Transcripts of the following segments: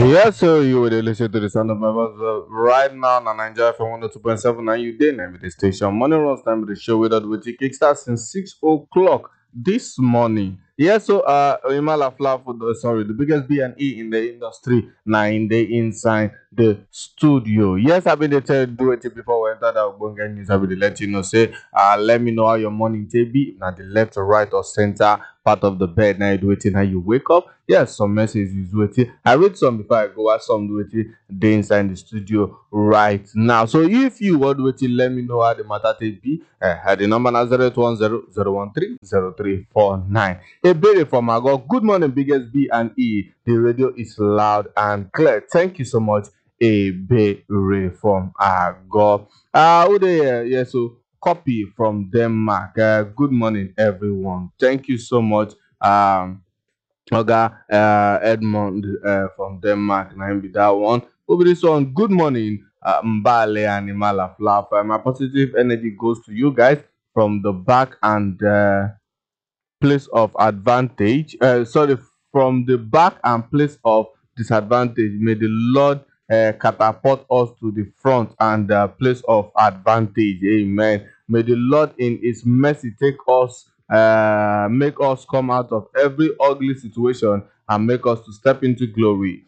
Yes, sir, you will listen to the sound of my voice right now on Nigeria from 102.7 and you did name the station. Money runs time with the show with the kickstart since 6 o'clock this morning. Yes, so Imala Fla for the biggest B and E in the industry now in the inside the studio. Yes, I've been there tell do it before we enter that bunga news. I've been let you know say let me know how your morning take be now the left or right or center part of the bed now you do it how you wake up. Yes, some messages is waiting. I read some before I go. I some do it dey inside the studio right now. So if you want waiting, let me know how the matter take be. The number na 08100130349. A béèrè from Ago. Good morning, biggest B and E. The radio is loud and clear. Thank you so much. A béèrè from Ago. Who dey here? Yeah, so copy from Denmark. Good morning, everyone. Thank you so much. Oga Edmond from Denmark, na him be that one. Over this one, good morning, Mbale and Imala Flaf. My positive energy goes to you guys from the back and place of advantage. Sorry, from the back and place of disadvantage. May the Lord catapult us to the front and place of advantage. Amen. May the Lord in His mercy take us, make us come out of every ugly situation and make us to step into glory.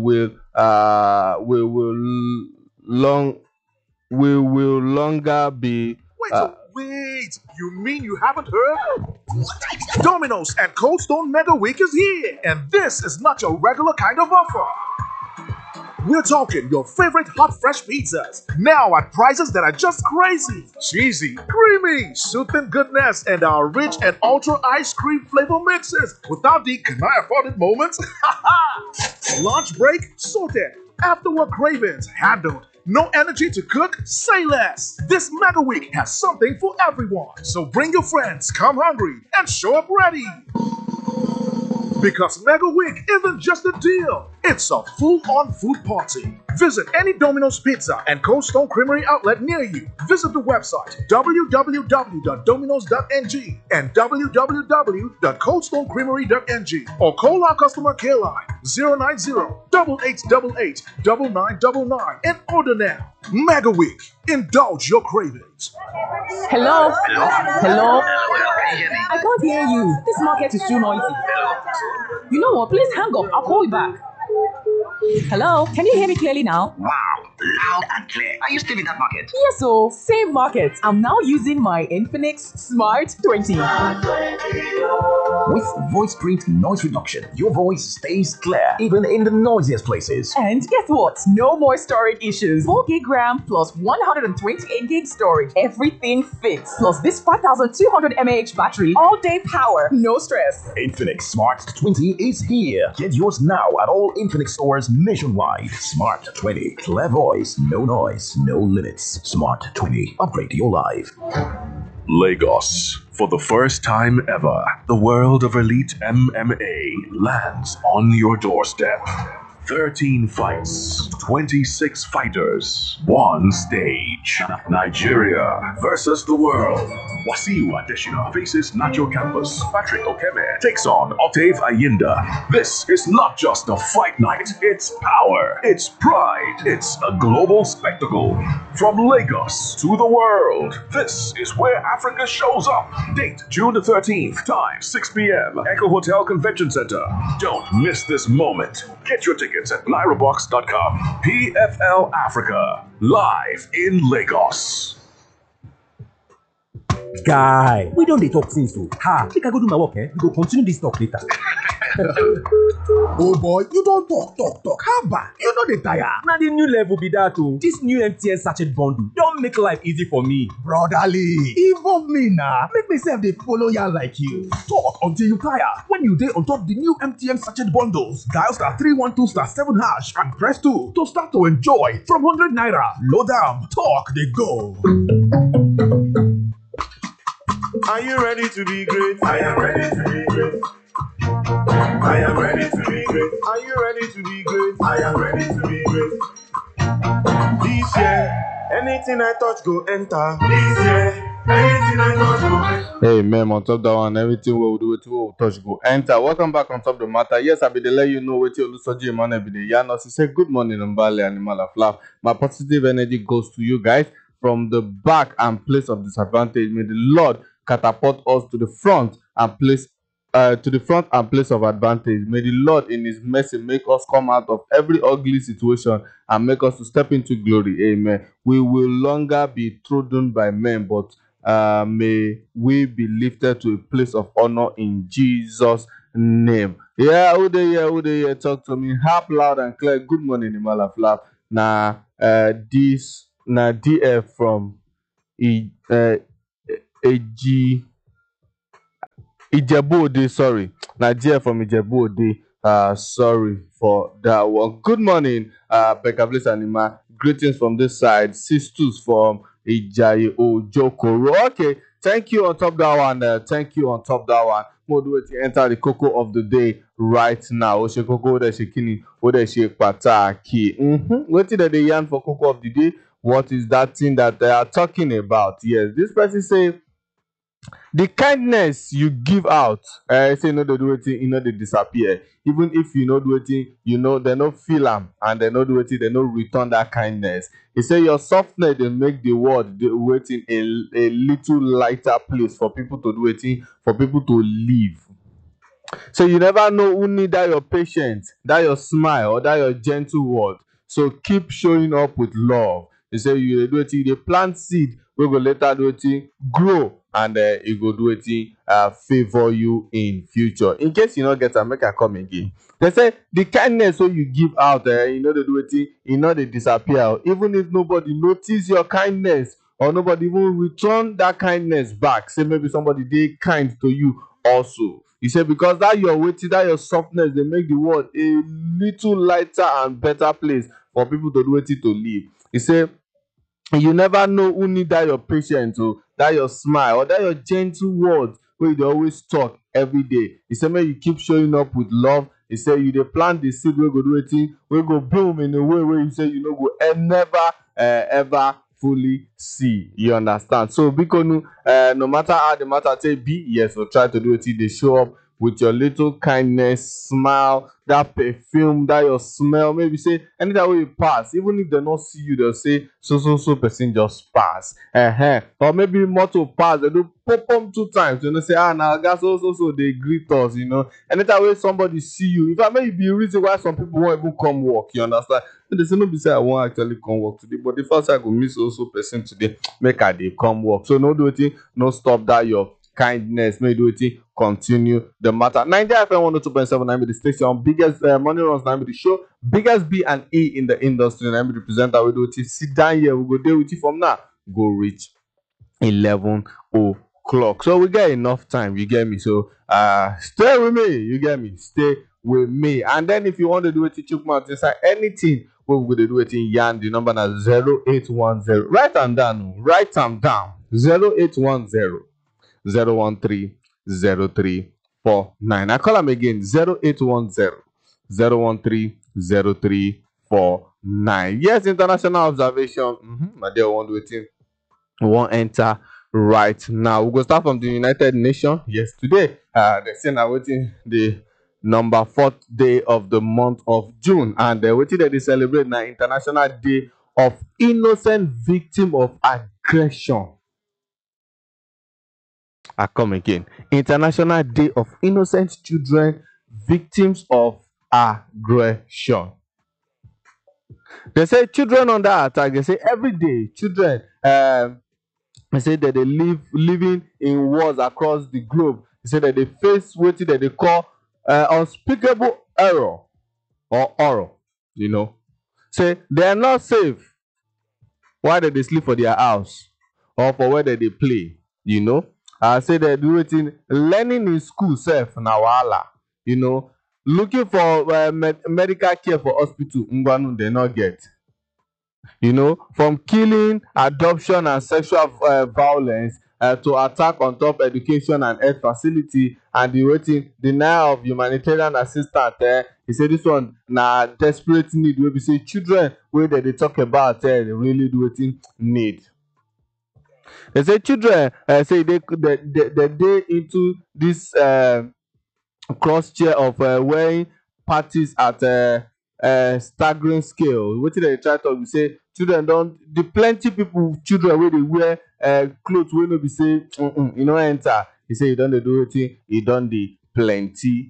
Long, we will longer be. Wait, you mean you haven't heard? Domino's and Cold Stone Mega Week is here, and this is not your regular kind of offer. We're talking your favorite hot fresh pizzas, now at prices that are just crazy. Cheesy, creamy, soothing goodness, and our rich and ultra ice cream flavor mixes without the can I afford it moments. Lunch break sorted, after work cravings handled. No energy to cook? Say less. This Mega Week has something for everyone. So bring your friends, come hungry, and show up ready. Because Mega Week isn't just a deal, it's a full-on food party. Visit any Domino's Pizza and Cold Stone Creamery outlet near you. Visit the website www.dominos.ng and www.coldstonecreamery.ng or call our customer care line 090-8888-9999 and order now. Mega Week. Indulge your cravings. Hello? Hello? Can you hear me? I can't hear you. This market is too noisy. You know what? Please hang up. I'll call you back. Hello? Can you hear me clearly now? Wow, loud and clear. Are you still in that market? Yes, so same market. I'm now using my Infinix Smart 20. With voice print noise reduction, your voice stays clear even in the noisiest places. And guess what? No more storage issues. 4 gig RAM plus 128 gig storage. Everything fits. Plus this 5200 mAh battery. All day power. No stress. Infinix Smart 20 is here. Get yours now at all Infinix stores nationwide. Smart 20. Clear voice, no noise, no limits. Smart 20. Upgrade your life. Lagos. For the first time ever, the world of elite MMA lands on your doorstep. 13 fights, 26 fighters, one stage. Nigeria versus the world. Wasiu Adesina faces Nacho Campus. Patrick Okeme takes on Octave Ayinda. This is not just a fight night, it's power, it's pride, it's a global spectacle. From Lagos to the world, this is where Africa shows up. Date June the 13th, time 6 p.m. Echo Hotel Convention Center. Don't miss this moment. Get your tickets at lyrabox.com. PFL Africa, live in Lagos. Guy, we don't dey talk since o. Ha, make I go do my work, eh? We go continue this talk later. Oh boy, you don talk. Haba, you no dey tire. Na the new level be that o. This new MTN sachet bundle don make life easy for me. Brotherly, involve me na. Make me sef dey follow ya like you. Talk until you tire. When you dey on top the new MTN sachet bundles, dial *312*7# and press 2 to start to enjoy from 100 naira. Load am, talk dey go. Are you ready to be great? I am ready to be great. I am ready to be great. Are you ready to be great? I am ready to be great. This year, anything I touch go enter. This year, Anything I touch go. Hey, man, on top that one, everything we'll do, it will touch go enter. Welcome back on top the matter. Yes, I be the let you know what you Olusoji Emmanuel be the Yanos. He said, good morning, Mbale Animal of Love. My positive energy goes to you guys from the back and place of disadvantage. May the Lord catapult us to the front and place of advantage. May the Lord in his mercy make us come out of every ugly situation and make us to step into glory. Amen. We will longer be trodden by men, but may we be lifted to a place of honor in Jesus' name. Yeah, who they here? Talk to me. Harp loud and clear. Good morning, Imal of Love. This DF from AG Ijebu Ode, sorry. Nigeria from Ijebu Ode. Sorry for that one. Good morning, Becca Bliss Anima. Greetings from this side. Sisters from Ijaye Ojokoro. Okay, thank you on top that one. Thank you on top that one. We'll do it to enter the cocoa of the day right now. Oshe cocoa, Ode Shekini, Ode Shekpataki. What did they yarn for cocoa of the day? What is that thing that they are talking about? Yes, this person say, the kindness you give out, say no they do it, they disappear. Even if you know do it, they no feel them and they no do it, they no return that kindness. He say your softness they make the world waiting a little lighter place for people to do it, for people to live. So you never know who need that your patience, that your smile, or that your gentle word. So keep showing up with love. They say you do it, they plant seed, we go later do it, grow, and it go do it, favor you in future. In case you not get a make I come again. They say the kindness so you give out, they do it, they disappear. Even if nobody notice your kindness or nobody even return that kindness back, say maybe somebody they kind to you also. He said, because that your waiting, that your softness, they make the world a little lighter and better place for people to do it to live. He said, you never know who need that your patience, or that your smile, or that your gentle words where you always talk every day. He said, man, you keep showing up with love. He said, you dey plant the seed, we go do it, we go bloom in a way where you say, go never ever fully see. You understand? So because no matter how the matter say be, yes, we'll try to do it. They show up with your little kindness, smile, that perfume, that your smell. Maybe say anytime when you pass, even if they not see you, they'll say so person just pass. Or maybe more to pass, they do pop 2 times. Say now guys so they greet us. Anytime when somebody see you, if I may be a reason why some people won't even come work. You understand? And they say no be say I won't actually come work today, but the first I go miss also person today, make I they come work. So no do it, no stop that your kindness, may do it, continue the matter. Nigeria FM 102.7, I'm the station, biggest money runs, I'm the show, biggest B and E in the industry, and I'm the presenter. We do it, sit down here, we go there with you from now, go reach 11 o'clock. So we get enough time, you get me? So stay with me, you get me? Stay with me. And then if you want to do it, you chook inside anything, we will do it in Yan. The number is 0810. Write them down. 0810 013 0349. I call them again 0810 013 0349. Yes, international observation. My dear one waiting. We won't enter right now. We go start from the United Nations. Yes, today they say now waiting the number 4th day of the month of June, and waiting that they celebrate now International Day of Innocent Victim of Aggression. I come again. International Day of Innocent Children Victims of Aggression. They say children under attack. They say every day children they say that they living in wars across the globe. They say that they face what that they call unspeakable error or horror. Say they are not safe while they sleep for their house or for where they play. I say they do it in learning in school self na wahala. Looking for medical care for hospital, ngwanu they not get. From killing, adoption, and sexual violence to attack on top education and health facility, and the waiting denial of humanitarian assistance. He said this one na desperate need. We say children where they talk about they really do waiting need. They say children say they day into this cross chair of wearing parties at staggering scale. Wetin dem dey try talk be say children don the plenty people children wey dey wear cloth wey no be say e no enter. E say e don dey do wetin e don dey plenty.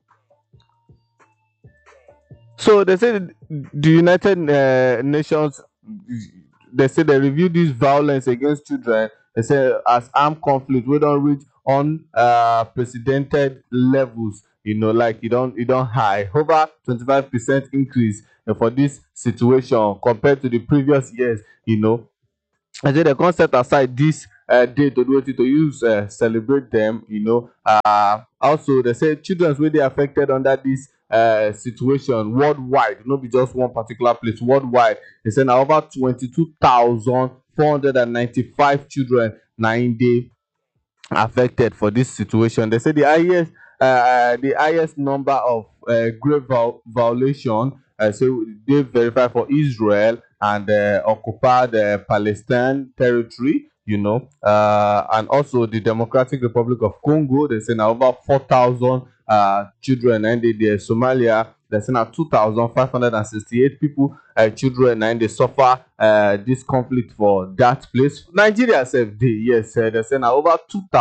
So they say the United Nations, they say they review this violence against children. They say as armed conflict we don't reach unprecedented levels. You know, like you don't high over 25% increase for this situation compared to the previous years. You know, I say they can't set aside this day to do it to use celebrate them. You know, also they say children wey dey affected under this situation worldwide, not be just one particular place. Worldwide, they say now over 22,495 children na im dey affected for this situation. They say the highest number of grave violation so they verify for Israel and occupied Palestine territory, you know, and also the Democratic Republic of Congo. They say now over 4,000 children and there. Somalia, they say now 2,568 people, children and they suffer this conflict for that place. Nigeria self dey, yes, they say now over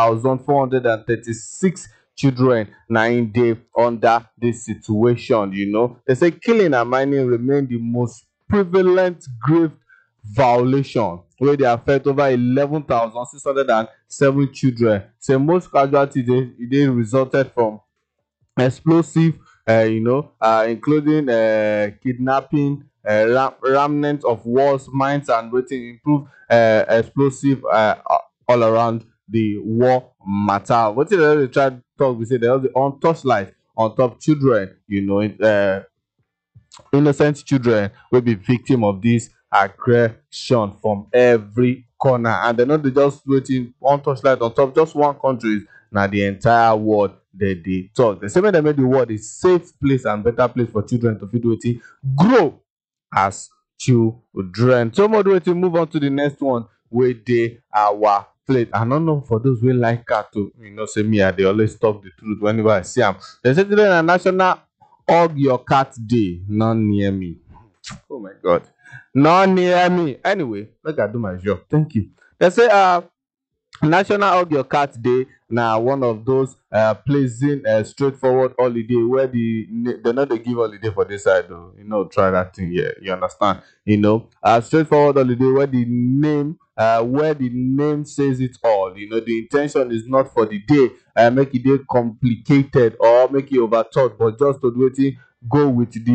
2,436 children na im dey under this situation. You know, they say killing and mining remain the most prevalent grave violation wey dey affect over 11,607 children. Say most casualties dey resulted from explosive, you know, including kidnapping, remnant of wars, mines, and wetin improve explosive all around the war matter. Wetin dem dey try talk be say dem just dey on torchlight on top children, you know, innocent children will be victim of this aggression from every corner, and dem no dey just waiting on torchlight on top just one country. Now the entire world they talk. They say make dem make the world a safe place and better place for children to fit do wetin grow as children. So more wetin move on to the next one wey dey our plate. I don't know for those wey like cat to, you know, say me I dey always talk the truth whenever I see am. They say today na National Hug Your Cat Day. Not near me. Oh my God. Not near me. Anyway, make I do my job. Thank you. They say National Hug Your Cat Day na one of those pleasing straightforward holiday where they not dey give holiday for this side though. You know, try that thing here. You understand? You know, straightforward holiday where the name says it all. You know, the intention is not for the day make it dey complicated or make it overthought, but just to do it go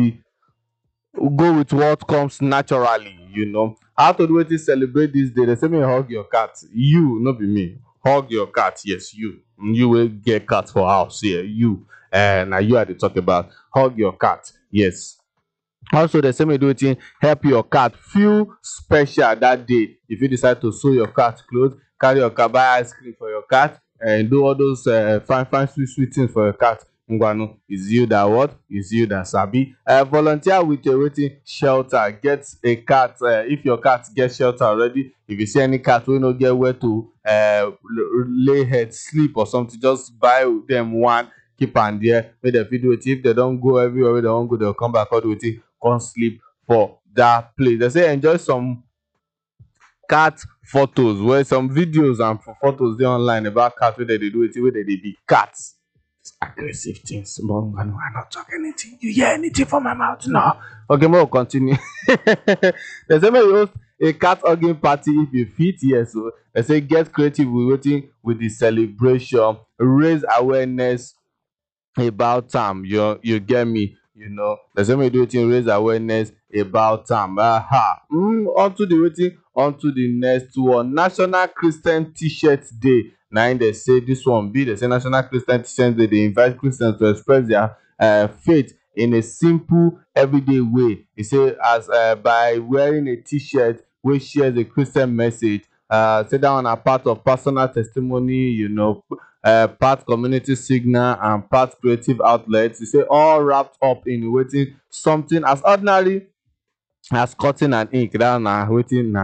with what comes naturally. You know, how to do it celebrate this day. They say me hug your cat. You, not be me. Hug your cat. Yes, you will get cat for house here. You now you are the talk about hug your cat. Yes. Also, the same do thing, help your cat feel special that day. If you decide to sew your cat clothes, carry your cat, buy ice cream for your cat, and do all those fine, sweet things for your cat. Ngwanu, is you that what? Is you that sabi? Volunteer with a waiting shelter. Get a cat. If your cat gets shelter already, if you see any cat will not get where to lay head, sleep or something, just buy them one. Keep on there. Make them feel it. If they don't go everywhere, they don't go. They'll come back out with it. Come sleep for that place. They say enjoy some cat photos, where some videos and photos they online about cats where they do it, where they be cats. It's aggressive things. But I not talk anything. You hear anything from my mouth now? Okay, we'll continue. They say you host a cat hugging party if you fit. Yes, so they say get creative with the celebration, raise awareness about time. You get me? You know, the same way do it, raise awareness about time. On to the next one. National Christian T-shirt Day. Now they say this one be, they say National Christian T-shirt Day. They invite Christians to express their faith in a simple, everyday way. They say as by wearing a T-shirt which shares a Christian message. Say that one a part of personal testimony, you know, part community signal and part creative outlets. You say all wrapped up in waiting something as ordinary as cutting and ink. That na waiting na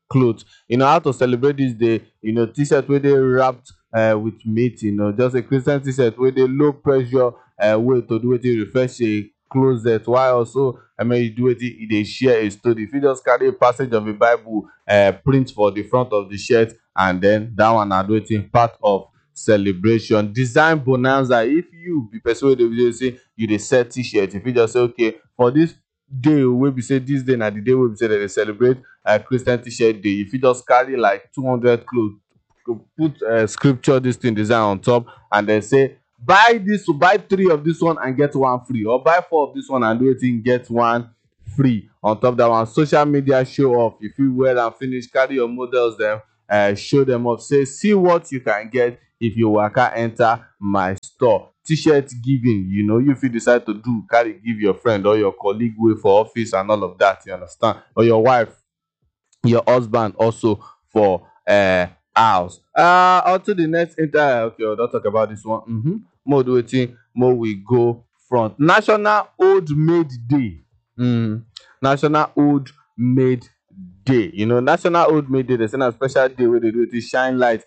clothes. How to celebrate this day, t-shirt where they wrapped with meat, just a Christian t-shirt where they low pressure way to do it, refresh a closet, while also you do it, they share a story. If you just carry a passage of a Bible, print for the front of the shirt, and then that one are doing part of celebration. Design bonanza. If you be person wey dey say you dey sell t-shirt, if you just say okay, for this day wey be say this day na the day wey be say dem dey celebrate Christian t-shirt day, if you just carry like 200 clothes, put scripture this thing design on top, and then say buy 3 of this one and get one free, or buy 4 of this one and do it get one free. On top that one, social media show off. If you wear and finish, carry your models them, show them off, say see what you can get if you waka enter my store. T-shirt giving, you fit decide to do carry give your friend or your colleague wey for office and all of that, you understand, or your wife, your husband also for house. On to the next okay, we'll not talk about this one. More do wetin, more we go front. National Old Maid Day. National Old Maid Day. National Old Maid Day, they say na special day where they do it shine light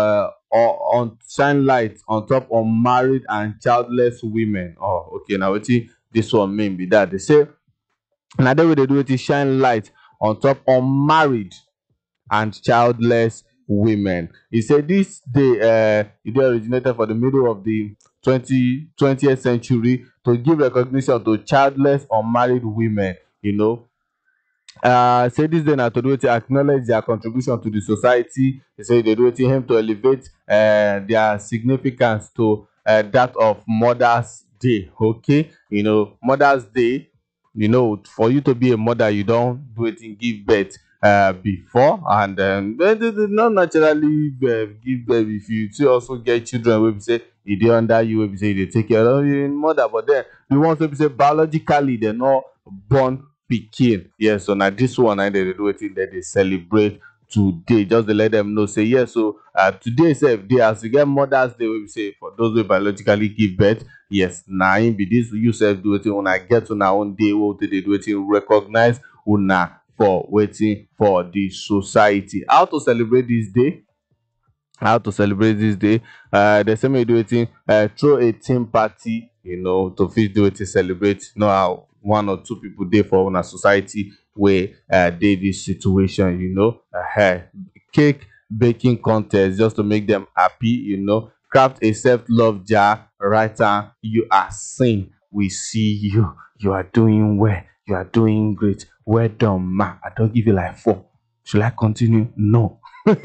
on top unmarried and childless women. Oh, okay. Now wetin this one mean be that they say na day wey they do it shine light on top unmarried and childless women. He said this day it originated for the middle of the 20th century to give recognition to childless unmarried women. Say this day na to do it acknowledge their contribution to the society. They say they do it aim to elevate their significance to that of Mother's Day. Okay, Mother's Day, for you to be a mother, you don't do it in give birth before, and they do not naturally give birth. If you still also get children, we say e dey under you, we say they take care of your mother, but then the ones we say biologically they're not born pikin. Yes, so now this one and they do it that they celebrate today, just to let them know, say yes. So today self day, as you get Mother's Day, we say for those who biologically give birth, yes, now be this you self do it when I get to our own day, what they do it recognize una for waiting for the society. How to celebrate this day? They say me do it throw a team party, to fit do it to celebrate. How 1 or 2 people there for una society where they this situation, cake baking contest just to make them happy, craft a self-love jar, writer, you are seen, we see you are doing well, you are doing great, well done, ma. I don't give you like 4. Should I continue? No.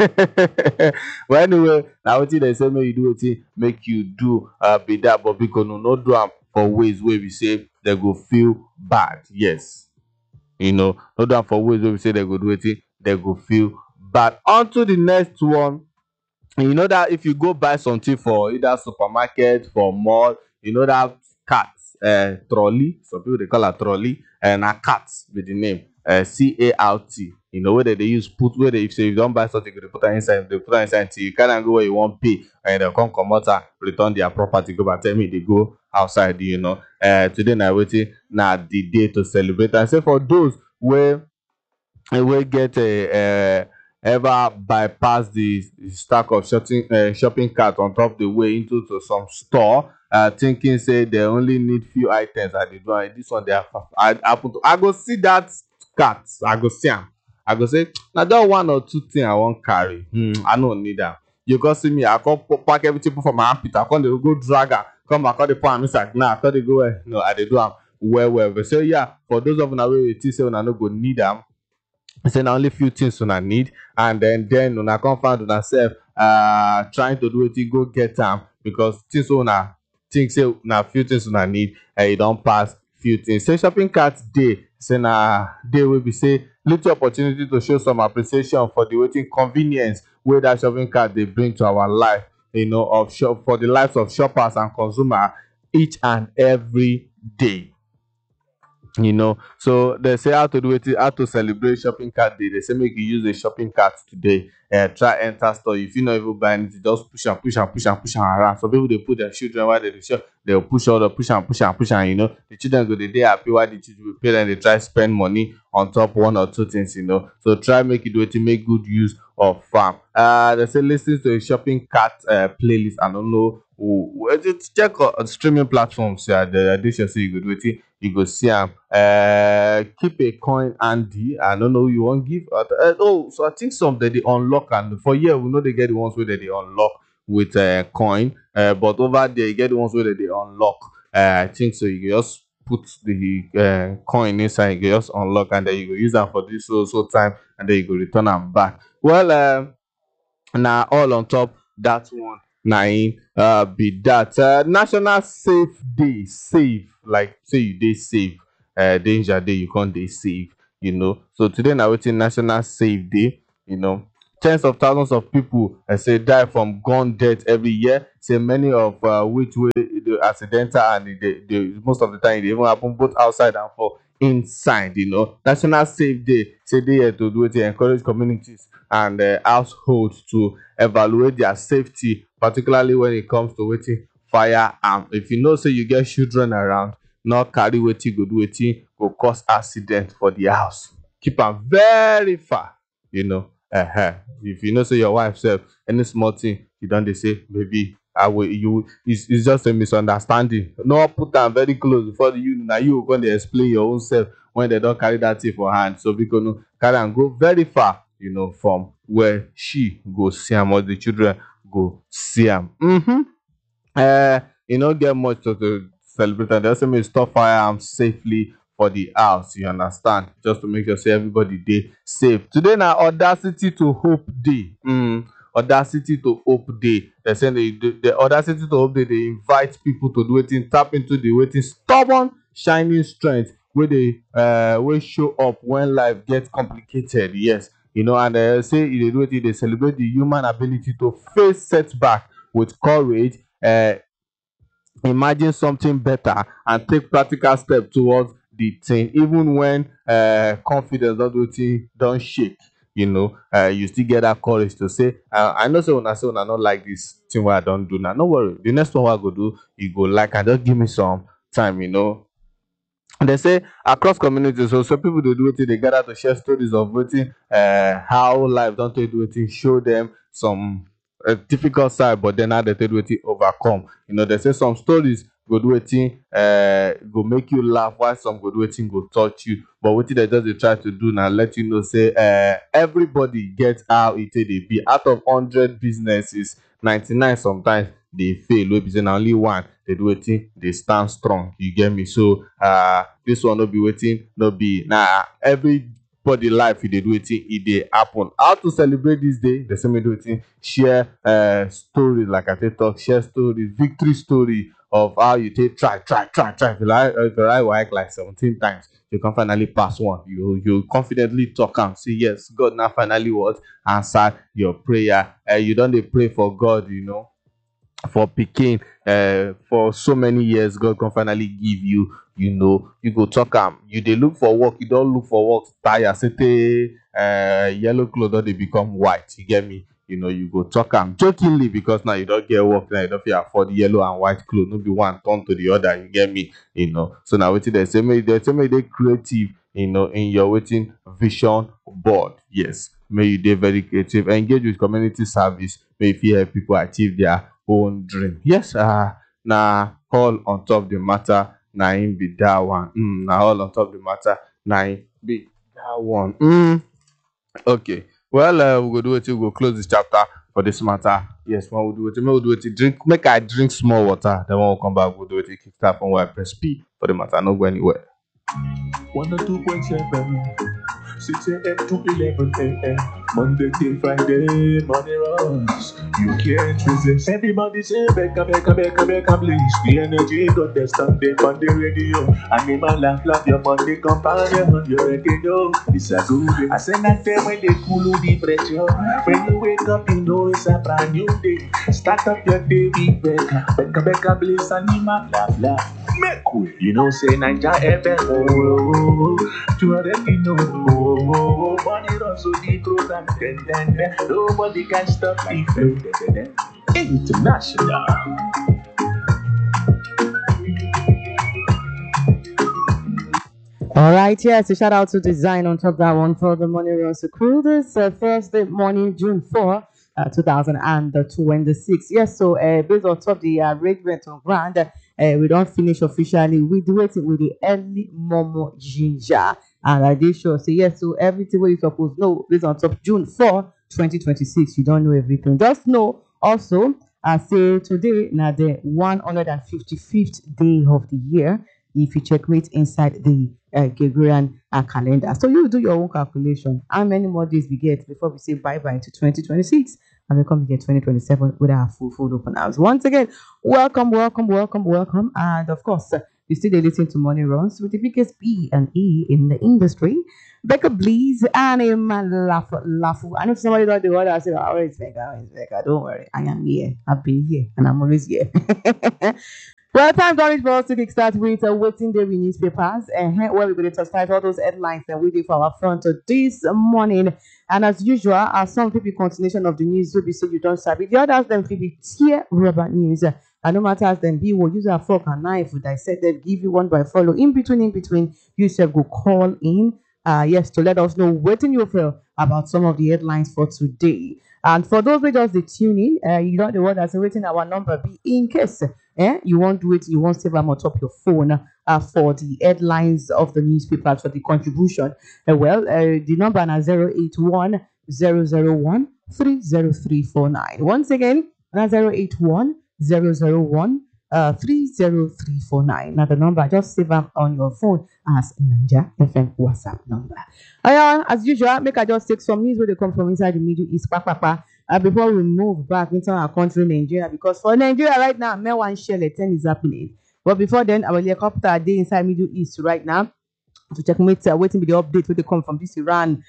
Well, anyway, now what they say make you do it, make you do be that, but because no do am for ways where we say they go feel bad. Yes, no do am for ways where we say they go do it, they go feel bad. On to the next one. That if you go buy something for either supermarket, for mall, that cat trolley, some people they call it trolley, and a cat with the name CART. Where they use put, where they, if you don't buy something, they put it inside, till you can't go where you want pay, and they come out, return their property, go back, tell me they go outside. Today now waiting now the day to celebrate. And say for those where get ever bypass the stack of shopping cart on top the way into to some store, thinking say they only need few items at the door. This one I go see that cart, I go see am, I go say now that 1 or 2 things I won't carry. I don't need that. You go see me, I come pack everything for my armpit, I come they go drag her, come back, the palm inside. Now I thought they go no, I they do am well. But so yeah, for those of una wey say una no go need them, say na only few things una need, and then una come find una self trying to do it, go get them, because things una think say na few things una need, you don't pass few things. Say shopping cart day, say na day will be say little opportunity to show some appreciation for the waiting convenience where that shopping cart they bring to our life, of shop for the lives of shoppers and consumer each and every day. So they say how to do it, how to celebrate shopping cart day. They say make you use a shopping cart today. Try enter store. If you not even buy anything, just push and push and push and push and around. So people they put their children while they shop, they'll push all the push and push and push and the children go the day happy while the children parents they try spend money on top one or two things. So try make it do it, make good use of farm. They say listen to a shopping cart playlist. I don't know. Just check on streaming platforms. Yeah, they should say you go do it. You go see am. Keep a coin handy. I don't know who you want give. So I think some that they unlock, and for here we know they get the ones where they unlock with coin. But over there you get the ones where they unlock. I think so. You just put the coin inside, you just unlock, and then you go use them for this so time, and then you go return them back. Well, now all on top that one. Nine be that national safe day. Safe, like say you dey safe, danger day you can't dey safe. So today now waiting national safe day. Tens of thousands of people say die from gun death every year. Say many of which way the accidental, and most of the time they even happen both outside and for inside. National safe day say they here to do it to encourage communities and households to evaluate their safety, particularly when it comes to waiting firearm. If you know say you get children around, not carry wetin go do wetin go cause accident for the house. Keep am very far. If you know say your wife sef any small thing you don dey say baby it's just a misunderstanding, no put am very close before you go come dey explain your own self when they don carry that thing for hand. So because no carry am go very far from where she go see am or the children go see am. No get much to celebrate, and they also make store firearms safely for the house. You understand? Just to make sure say everybody dey safe. Today na Audacity to Hope Day. Audacity to Hope Day. They say the Audacity to Hope Day, they invite people to do it, tap into the waiting stubborn shining strength where they will show up when life gets complicated. Yes. And they say they do it, they celebrate the human ability to face setback with courage, imagine something better, and take practical steps towards the thing, even when confidence don't shake. You still get that courage to say, I know say una not like this thing where I don't do now. No worry, the next one I go do, you go like, and just give me some time. And they say across communities, so people they do it, they gather to share stories of waiting, how life don't take do it, show them some difficult side, but then how they take do it overcome. They say some stories go do it, go make you laugh, while some go do it, go touch you. But what they just they try to do now, let you know, say everybody gets how it they be. Out of 100 businesses, 99 sometimes they fail. We be saying only one they do it, they stand strong. You get me? So this one no be waiting, no be everybody life they do it, it they happen. How to celebrate this day? The same do it, share stories, like I say, talk, share stories, victory story of how you take try. If you write like 17 times, you can finally pass one. You confidently talk and say, yes, God now finally what answer your prayer. You don't dey pray for God, for pikin for so many years. God can finally give you, you go talk you dey look for work, you don't look for work, tire say yellow clothes don dey become white. You get me? You go talk jokingly, because now you don't get work, now you don't feel afford yellow and white clothes, no be one turn to the other. You get me? So now waiting they say they creative, in your waiting vision board. Yes, may you dey very creative, engage with community service, may you help people achieve their own dream. Yes, now all on top the matter, na him be that one. Now all on top the matter, na him be that one. Okay. Well, we go do it. We go close this chapter for this matter. Yes, we'll do it. Drink. Make I drink small water. Then when we come back, we'll do it. Kickstart from where I press P for the matter. Not go anywhere. 102.7 6 a.m. to 11 a.m. Monday till Friday, money runs. You can't resist. Everybody say, Becca, please. The energy got the standing on the radio. Animal laugh, your money companion. You already know it's a good day. I say that time when they cool the pressure. When you wake up, you know it's a brand new day. Start up your day with Becca, please. Animal laugh. Make way. You know, say Naija FM. To already know. Money runs so the program. Then. Nobody can stop the flow. International. All right, yes, a shout out to Design on top of that one for the money runs crew. This Thursday morning, June 4, 2026. Yes, so based on top the arrangement on ground, we don't finish officially. We do it with the early Momo Ginger. And I did sure say yes, so everything what you supposed to know based on top June 4, 2026. You don't know everything. Just know also, I say today now the 155th day of the year. If you checkmate inside the Gregorian calendar. So you do your own calculation. How many more days we get before we say bye-bye to 2026 and we come to get 2027 with our full open house. Once again, welcome. And of course, you still listen to Money Runs with the biggest B and E in the industry. Becca Bleeze and a man laugh. And if somebody got the word, I say, oh, it's Becca. Don't worry. I am here. I've been here and I'm always here. Well, time done for us to kickstart with waiting daily newspapers, where we're going to subscribe all those headlines that we did for our front this morning. And as usual, some people continuation of the news will be so you don't sabi. The others then will be tear rubber news. And no matter as them be, we'll use a fork and knife. I said they'll give you one by follow. In between, you said go call in. Yes, to let us know what you feel about some of the headlines for today. And for those who just tune in, you know the word that's written our number be in case you won't do it, you won't save them on top of your phone for the headlines of the newspapers for the contribution. The number is 081 001 30349. Once again, 081 001 30349. Now the number, just save them on your phone as Naija FM WhatsApp number. As usual, make I just take some news where they come from inside the Middle East. Before we move back into our country, Nigeria, because for Nigeria right now, one shell 10 is happening. But before then, our helicopter day inside Middle East right now to check waiting with the update where they come from this Iran,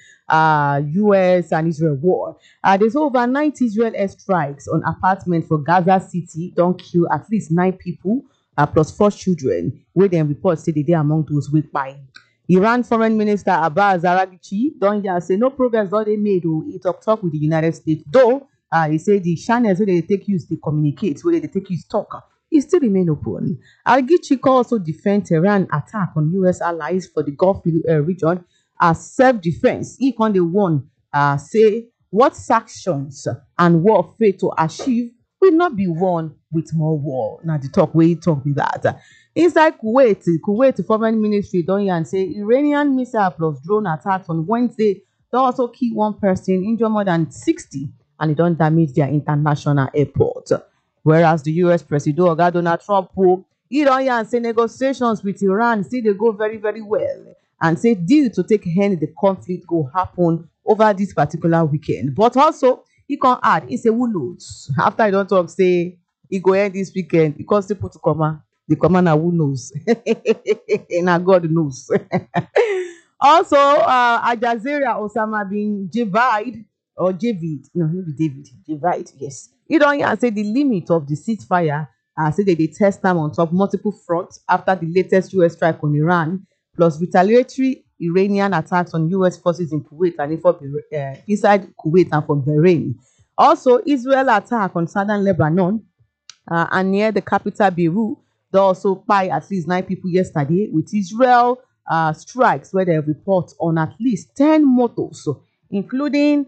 US and Israel war. There's over 90 Israel airstrikes on apartment for Gaza City. Don't kill at least 9 people plus 4 children. Where then reports say they among those weak by. Iran Foreign Minister Abbas Araghchi don't say no progress that they made to talk with the United States. Though he said the channels where they take use to communicate, where they take use talk, it still remain open. Araghchi also defend Tehran attack on US allies for the Gulf region as self-defense. He on the one say what sanctions and war fail to achieve will not be won with more war. Now the talk where he talk with that. Inside Kuwait foreign ministry don't say Iranian missile plus drone attacks on Wednesday. They also kill 1 person, injure more than 60, and it don't damage their international airport. Whereas the US President Donald Trump, he don't say negotiations with Iran still they go very, very well, and say deal to take hand the conflict will happen over this particular weekend. But also he can add, he say who knows? After I don't talk, say he go end this weekend because they put comma. The commander who knows. Now God knows. Also, Al Jazeera Osama bin Javid or Javid. No, maybe David. Javid, yes. You don't say the limit of the ceasefire. Say they test them on top multiple fronts after the latest US strike on Iran, plus retaliatory Iranian attacks on US forces in Kuwait and inside Kuwait and from Bahrain. Also, Israel attack on southern Lebanon and near the capital Beirut. They also buy at least 9 people yesterday with Israel strikes where they report on at least 10 motors, including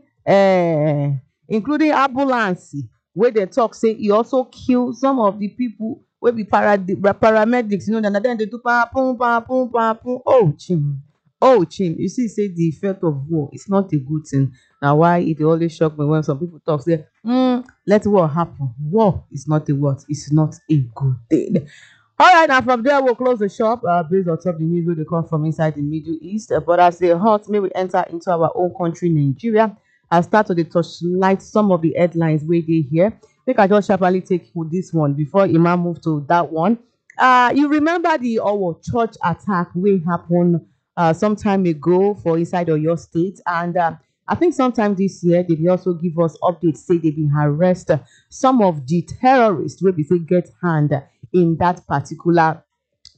ambulance, where they talk say he also killed some of the people where be paramedics, you know, and then they do Oh, Chim, you see, say the effect of war is not a good thing. Now, why it always shock me when some people talk, say, let war happen. War is not a what? It's not a good thing. All right, now from there, we'll close the shop based on top of the news where they come from inside the Middle East. But as they hot, may we enter into our own country, Nigeria, and start to touchlight some of the headlines where they here. I think I just sharply take this one before Imam move to that one. You remember the church attack wey happened some time ago for inside of your state, and I think sometime this year they will also give us updates say they've been arrest some of the terrorists wey be say get hand in that particular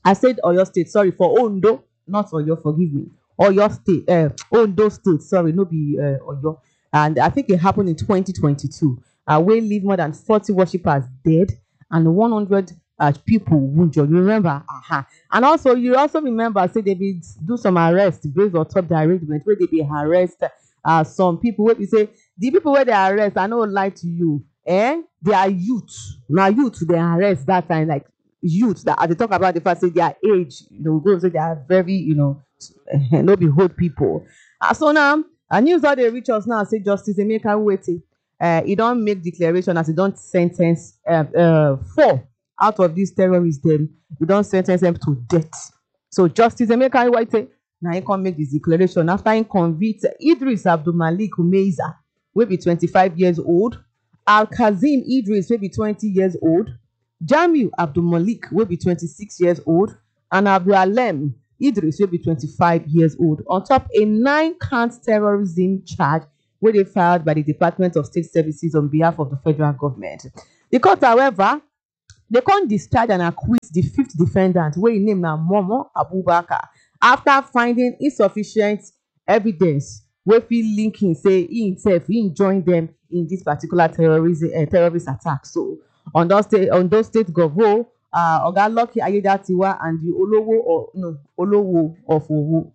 I said Oyo State, sorry, for Ondo, not Oyo, forgive me. Oyo State, Ondo State, sorry, no be Oyo. And I think it happened in 2022. Where leave more than 40 worshippers dead and 100 people wounded. You remember? And also, you also remember, say they be do some arrest based on top the arrangement where they be arrest some people. Where we say the people where they arrest, I no lie to you, they are youth. Now youth they arrest that time, like youth that as they talk about the fact say their age, go say they are very, no be old people. So now news all they reach us now say Justice Emeka Nwite, he don't make declaration as he don't sentence 4 out of these terrorists. Them he don't sentence them to death. So Justice Emeka Nwite now he can make this declaration after he convict Idris Abdul Malik Umeiza, will be 25 years old, Al Kazim Idris will be 20 years old, Jamiu Abdul Malik will be 26 years old, and Abdul Alem Idris will be 25 years old, on top a 9-count terrorism charge where they filed by the Department of State Services on behalf of the federal government. The court, however, they can't discharge and acquit the 5th defendant, where he named now Momo Abubakar, after finding insufficient evidence where feel linking say he himself he joined them in this particular terrorist attack. So on those state Govo, Oga Lucky Ayedatiwa and the Olowo of Owo,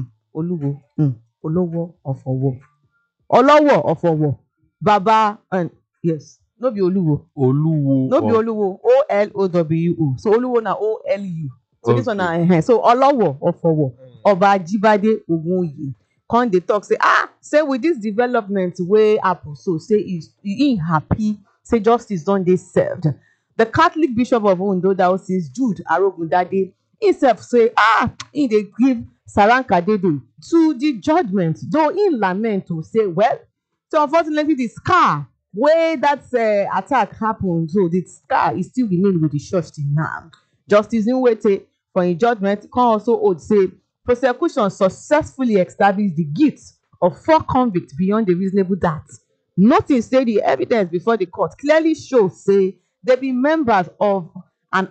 Olowo of Owo, Olowo of Owo, Baba, and yes, no be Oluwo, no be Oluwo, Olowo, so Oluwo na Olu. So this one na so Olowo of Owo, Oba Jibade Ogunye. Come they talk say with this development wey happen, so say he happy, say justice don dey served. The Catholic Bishop of Ondo Diocese, Jude Arogundade, himself say he dey give Saranka Dede to the judgment, though in lament to say, well, so unfortunately the scar where that attack happened, so the scar is still remain with the church till now. Justice Nwite for his judgment can also hold say prosecution successfully established the guilt of 4 convicts beyond a reasonable doubt. Nothing say the evidence before the court clearly shows say they be members of and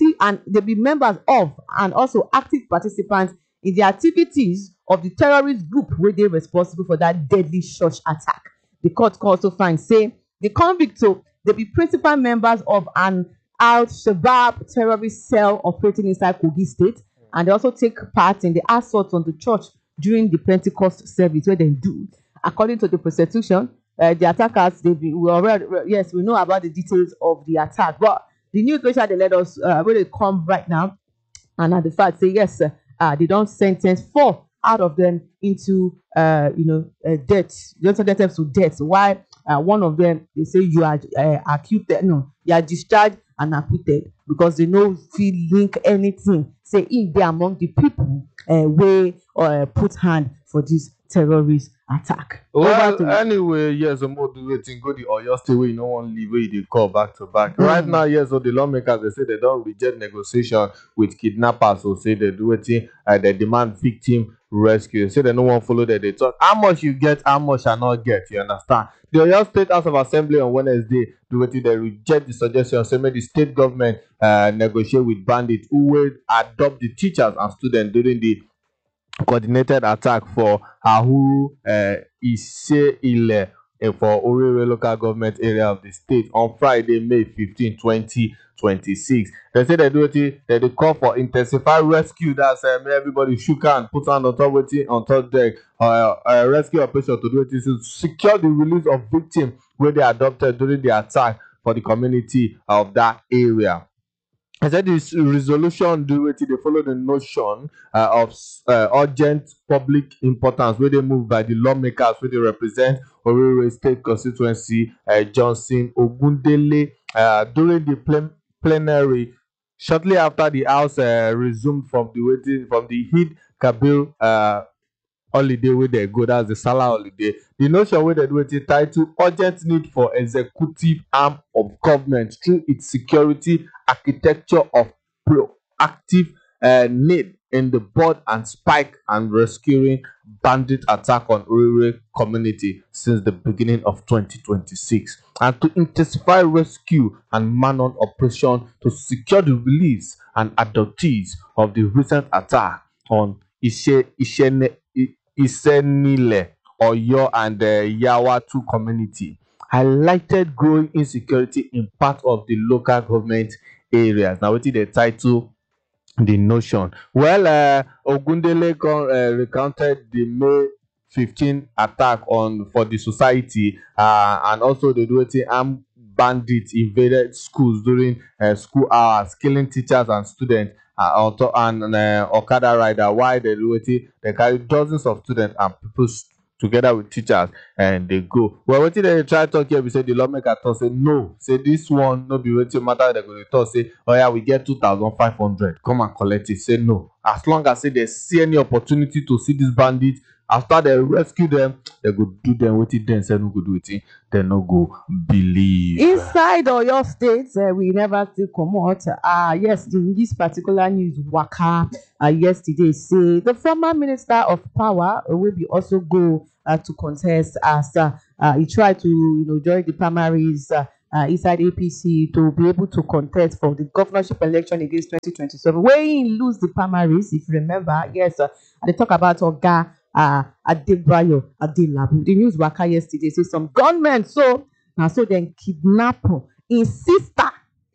also active participants in the activities of the terrorist group where they responsible for that deadly church attack. The court can also find say the convicts they be principal members of an Al-Shabaab terrorist cell operating inside Kogi State, and they also take part in the assault on the church during the Pentecost service where they do. According to the prosecution, the attackers, we know about the details of the attack, but the news which they let us where they come right now, and at the fact say yes, they don't sentence 4 out of them into death. They don't sentence them to death. Why? One of them they say you are acquitted, no, you are discharged and acquitted because they no feel link anything. Say in there among the people where put hand for this terrorist attack. Well, anyway, yes, I'm more do waiting. Go the Oyo State where you no one leave where they call back to back. Right now, yes, so the lawmakers they say they don't reject negotiation with kidnappers, so say they do waiting. They demand victim rescue. Say they no one follow that. They talk how much you get, how much I not get. You understand? The Oyo State House of Assembly on Wednesday do waiting. They reject the suggestion. Say maybe the state government negotiate with bandits who will adopt the teachers and students during the coordinated attack for Ahuru Ise Ile for Orere local government area of the state on Friday, May 15, 2026. They say they do it, they call for intensified rescue. That's everybody shook hand, put on top waiting on top deck. Rescue operation to do it is to secure the release of victims where they adopted during the attack for the community of that area. I said this resolution do it. They follow the notion of urgent public importance where they move by the lawmakers where they represent Orere State constituency, Johnson Ogundele, during the plenary shortly after the House resumed from the Eid Kabir holiday where they go, that's the Salah holiday. The notion where they do it titled urgent need for executive arm of government through its security architecture of proactive need in the bud and spike and rescuing bandit attack on Orire community since the beginning of 2026, and to intensify rescue and man-on operation to secure the release and adoptees of the recent attack on Isenile, Oyo, and Yawa 2 community, highlighted growing insecurity in part of the local government areas. Now, wetin dey title the notion? Well, Ogundele recounted the May 15 attack for the society, and also the wetin armed bandits invaded schools during school hours, killing teachers and students, and Okada rider, while they carry dozens of students and people together with teachers and they go. Well, wetin dem try talk here be say the lawmaker talk say no, say this one no be wetin matter. Dem go dey talk say, oh yeah, we get 2,500, come and collect it. Say no, as long as say they see any opportunity to see these bandits, after they rescue them, they go do them wetin dem say no go do wetin dem no go believe. Inside Oyo State, we never still comot. Yes, in this particular news waka yesterday say the former minister of power will be also go to contest as he tried to join the primaries inside APC to be able to contest for the governorship election against 2027. Where he lose the primaries, if you remember, yes, they talk about Oga Adebayo Adelabu. The news waka yesterday say some gunmen so then kidnap his sister,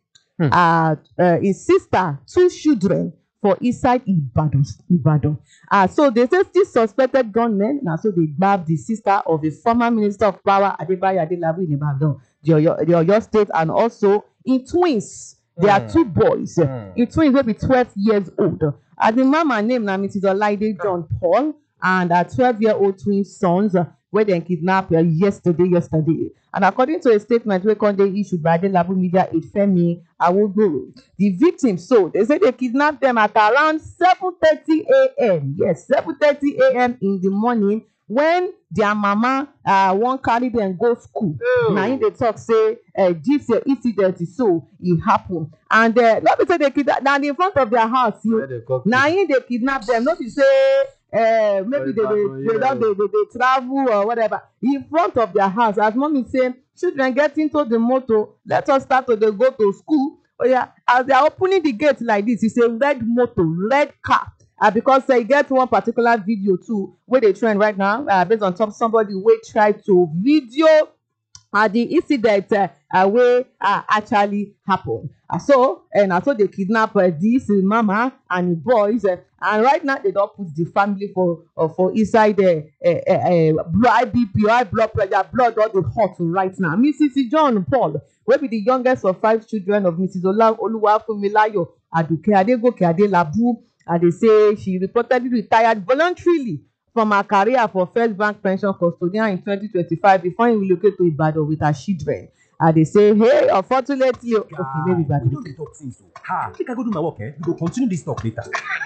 two children for inside Ibadan. So they say still suspected gunmen. Now so they grabbed the sister of the former minister of power Adebayo Adelabu in Ibadan, the Oyo State, and also in twins. There are two boys. In twins will be 12 years old. The mama name now Mrs. Olaide John Paul, and 12-year-old twin sons where they kidnapped yesterday. And according to a statement where Conde issued by the Adelabu Media Aid Femi Awogoro, the victims, so they say they kidnapped them at around 7:30 a.m. Yes, 7:30 a.m. in the morning when their mama won't carry them go school. Now they talk say this incident so it happened, and let me say they kidnap now in front of their house. Now they kidnap them. Not to say maybe they travel or whatever in front of their house. As mommy say, children get into the motor, let us start to they go to school. Oh yeah, as they are opening the gate like this, it's a red motor, red car. Because they get one particular video too where they trend right now, based on somebody will try to video the incident where actually happened. So they kidnap this mama and the boys, and right now they don't put the family for inside high BP, high blood pressure, blood all the hot right now. Mrs. John Paul will be the youngest of 5 children of Mrs. Oluwafunmilayo Aduke Adegoke Adelabu. And they say she reportedly retired voluntarily from her career for First Bank pension custodian in 2025 before he relocated to Ibadan with her children. And they say, hey, unfortunately, okay, maybe bad. You don't talk things so. I think I go do my work, We go continue this talk later.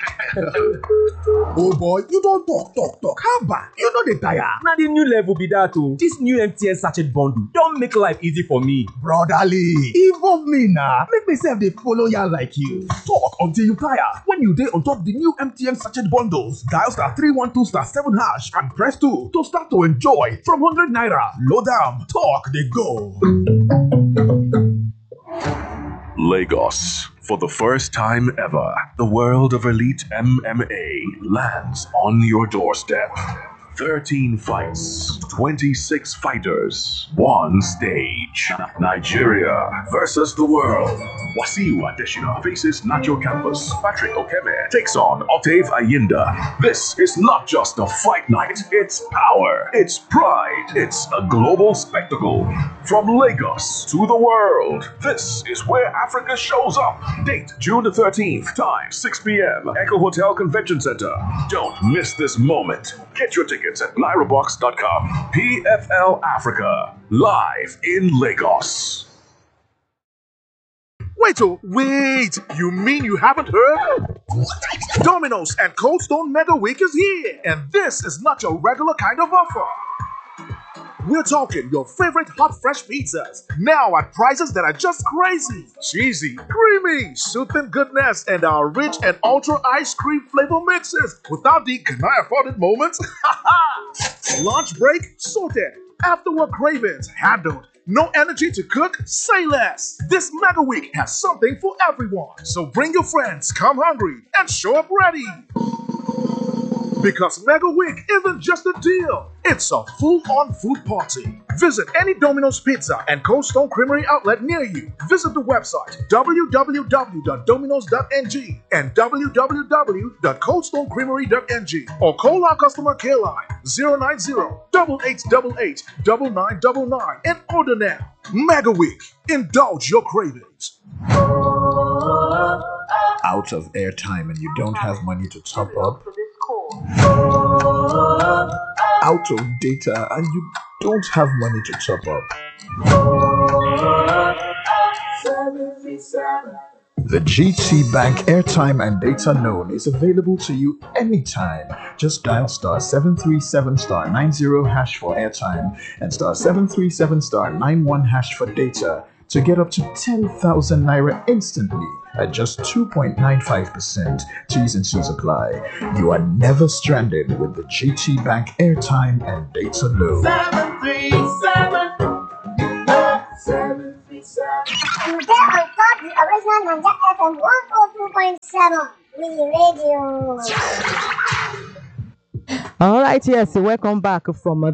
Oh boy, you don't talk. How bad? You know the tire. Now the new level be that too. This new MTN sachet bundle don't make life easy for me. Brotherly, involve me now. Make myself they follow ya like you. Talk until you tire. When you day on top the new MTN sachet bundles, dial *312*7# and press 2 to start to enjoy from 100 naira. Load down, talk they go. Lagos. For the first time ever, the world of elite MMA lands on your doorstep. 13 fights, 26 fighters, one stage. Nigeria versus the world. Wasiu Adesina faces Nacho Campos. Patrick Okeme takes on Octave Ayinda. This is not just a fight night, it's power, it's pride, it's a global spectacle. From Lagos to the world, this is where Africa shows up. Date June the 13th, time 6 p.m. Echo Hotel Convention Center. Don't miss this moment. Get your tickets at lyrabox.com. PFL Africa, live in Lagos. Wait, you mean you haven't heard? Domino's and Cold Stone Mega Week is here, and this is not your regular kind of offer. We're talking your favorite hot fresh pizzas, now at prices that are just crazy. Cheesy, creamy, soothing goodness, and our rich and ultra ice cream flavor mixes without the "can I afford it" moments. Lunch break sorted. After work cravings handled. No energy to cook? Say less. This Mega Week has something for everyone. So bring your friends, come hungry, and show up ready. Because Mega Week isn't just a deal, it's a full-on food party. Visit any Domino's Pizza and Cold Stone Creamery outlet near you. Visit the website www.dominos.ng and www.coldstonecreamery.ng or call our customer care line 090-8888-9999 and order now. Mega Week. Indulge your cravings. Out of airtime and you don't have money to top up? Out of data and you don't have money to top up? The GT Bank airtime and data loan is available to you anytime. Just dial *737*90# for airtime and *737*91# for data to get up to 10,000 naira instantly at just 2.95%. T's and C's apply. You are never stranded with the GT Bank airtime and data loan. 737. And get on top the original Nanja FM 102.7 Radio. All right, yes, welcome back from